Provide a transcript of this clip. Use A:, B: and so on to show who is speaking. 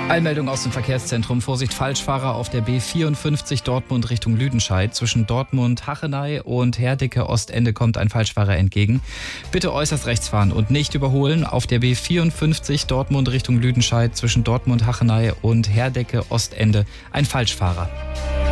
A: Eilmeldung aus dem Verkehrszentrum. Vorsicht, Falschfahrer auf der B54 Dortmund Richtung Lüdenscheid. Zwischen Dortmund-Hachenay und Herdecke-Ostende kommt ein Falschfahrer entgegen. Bitte äußerst rechts fahren und nicht überholen. Auf der B54 Dortmund Richtung Lüdenscheid zwischen Dortmund-Hachenay und Herdecke-Ostende ein Falschfahrer.